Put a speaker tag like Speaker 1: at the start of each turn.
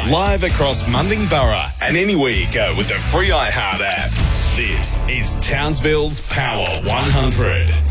Speaker 1: Live across Mundingburra and anywhere you go with the free iHeart app. This is Townsville's Power 100.